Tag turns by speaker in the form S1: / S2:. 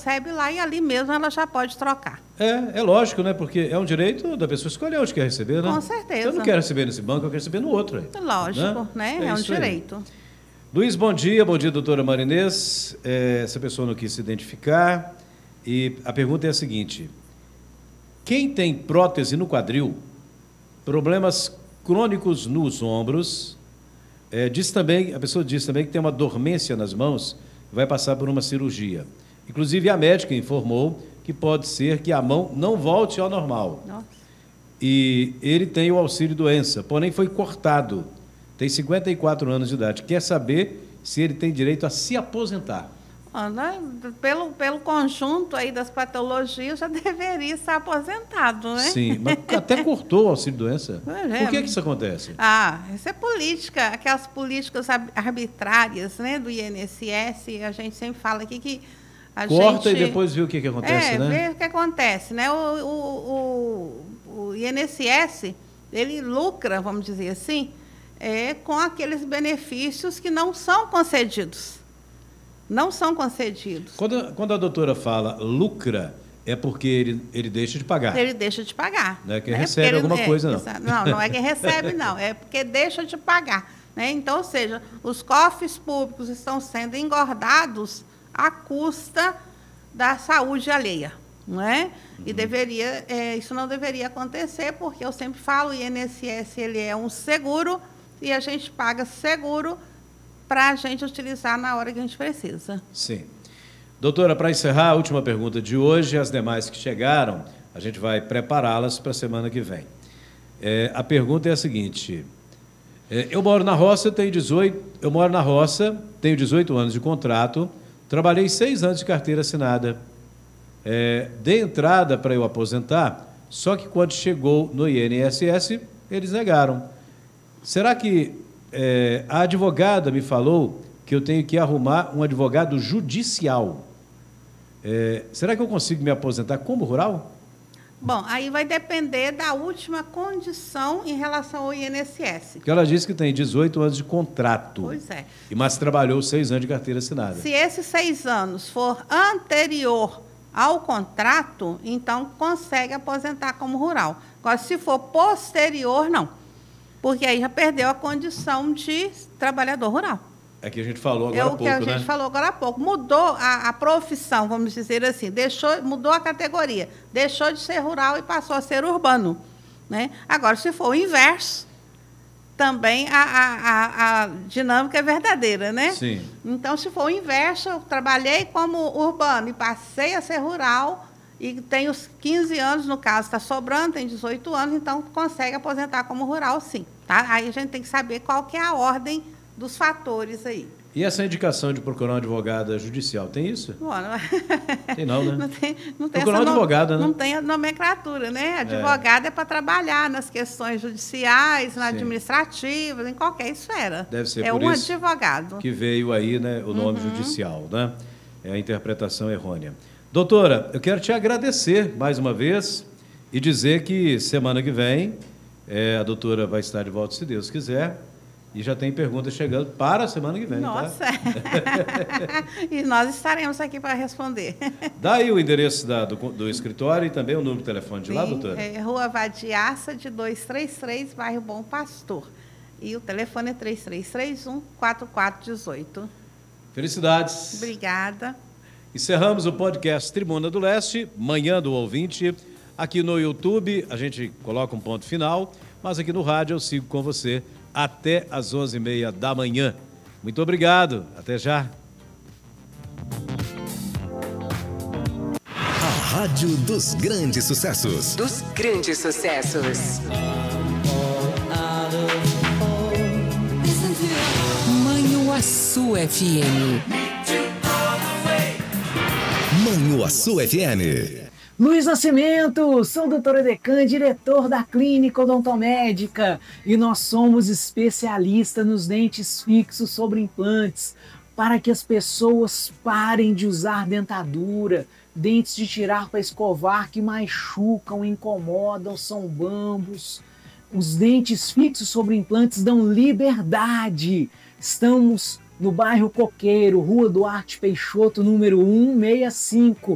S1: recebe lá e ali mesmo ela já pode trocar.
S2: É lógico, né? Porque é um direito da pessoa escolher onde quer receber, né?
S1: Com certeza.
S2: Eu não quero receber nesse banco, eu quero receber no outro. Aí,
S1: lógico, né? É um direito.
S2: Aí. Luiz, bom dia, doutora Marinês. Essa pessoa não quis se identificar e a pergunta é a seguinte: quem tem prótese no quadril, problemas crônicos nos ombros, a pessoa diz também que tem uma dormência nas mãos, vai passar por uma cirurgia. Inclusive, a médica informou que pode ser que a mão não volte ao normal.
S1: Nossa.
S2: E ele tem o auxílio-doença, porém foi cortado. Tem 54 anos de idade. Quer saber se ele tem direito a se aposentar.
S1: Pelo conjunto aí das patologias, já deveria estar aposentado, né?
S2: Sim, mas até cortou o auxílio-doença. Por que isso acontece?
S1: Isso é política, aquelas políticas arbitrárias, né, do INSS, a gente sempre fala aqui que a
S2: corta
S1: gente...
S2: e depois vê o que acontece, né?
S1: Vê o que acontece, né? O INSS, ele lucra, vamos dizer assim, com aqueles benefícios que não são concedidos. Não são concedidos.
S2: Quando a doutora fala lucra, é porque ele deixa de pagar.
S1: Ele deixa de pagar.
S2: Não é que recebe alguma coisa, não.
S1: Não é que recebe, não. É porque deixa de pagar. Né? Então, ou seja, os cofres públicos estão sendo engordados à custa da saúde alheia. Não é? E isso não deveria acontecer, porque eu sempre falo, o INSS ele é um seguro e a gente paga seguro para a gente utilizar na hora que a gente precisa.
S2: Sim. Doutora, para encerrar, a última pergunta de hoje, as demais que chegaram, a gente vai prepará-las para a semana que vem. A pergunta é a seguinte: eu moro na roça, tenho 18 anos de contrato, trabalhei 6 anos de carteira assinada. Dei entrada para eu aposentar, só que quando chegou no INSS, eles negaram. Será que a advogada me falou que eu tenho que arrumar um advogado judicial? Será que eu consigo me aposentar como rural?
S1: Bom, aí vai depender da última condição em relação ao INSS.
S2: Porque ela disse que tem 18 anos de contrato.
S1: Pois é.
S2: Mas trabalhou 6 anos de carteira assinada.
S1: Se esses 6 anos for anterior ao contrato, então consegue aposentar como rural. Agora, se for posterior, não. Porque aí já perdeu a condição de trabalhador rural.
S2: É que a gente falou agora há pouco, né? É o que a gente
S1: falou agora há pouco. Mudou a profissão, vamos dizer assim, mudou a categoria. Deixou de ser rural e passou a ser urbano. Né? Agora, se for o inverso, também a dinâmica é verdadeira, né?
S2: Sim.
S1: Então, se for o inverso, eu trabalhei como urbano e passei a ser rural e tenho 15 anos, no caso, está sobrando, tem 18 anos, então consegue aposentar como rural, sim. Tá? Aí a gente tem que saber qual que é a ordem dos fatores aí.
S2: E essa indicação de procurar uma advogada judicial, tem isso?
S1: Bom,
S2: tem não, né?
S1: Não tem
S2: procurar uma advogada, né?
S1: Não tem a nomenclatura, né? Advogada é para trabalhar nas questões judiciais, na administrativas, em qualquer esfera.
S2: Deve ser
S1: por isso advogado.
S2: Que veio aí, né, o nome judicial, né? É a interpretação errônea. Doutora, eu quero te agradecer mais uma vez e dizer que semana que vem a doutora vai estar de volta, se Deus quiser. E já tem perguntas chegando para a semana que vem.
S1: Nossa! Tá? E nós estaremos aqui para responder.
S2: Dá aí o endereço do escritório e também o número de telefone de lá, doutora?
S1: Rua Vadiaça, de 233, bairro Bom Pastor. E o telefone é 3331-4418.
S2: Felicidades.
S1: Obrigada.
S2: Encerramos o podcast Tribuna do Leste, Manhã do Ouvinte. Aqui no YouTube a gente coloca um ponto final, mas aqui no rádio eu sigo com você até às 11h30 da manhã. Muito obrigado. Até já.
S3: A Rádio dos Grandes Sucessos.
S4: Dos grandes sucessos. Manhuaçu FM.
S3: Manhuaçu FM.
S5: Luiz Nascimento, sou doutor Edecan, diretor da Clínica Odontomédica, e nós somos especialistas nos dentes fixos sobre implantes, para que as pessoas parem de usar dentadura, dentes de tirar para escovar que machucam, incomodam, são bambos. Os dentes fixos sobre implantes dão liberdade. Estamos no bairro Coqueiro, Rua Duarte Peixoto, número 165.